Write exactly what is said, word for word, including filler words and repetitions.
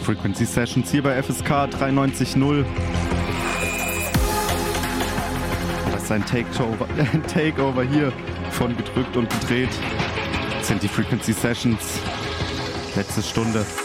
Frequency Sessions hier bei F S K dreiundneunzig null. Das ist ein Takeover, ein Takeover hier von Gedrückt und Gedreht. Das sind die Frequency Sessions. Letzte Stunde.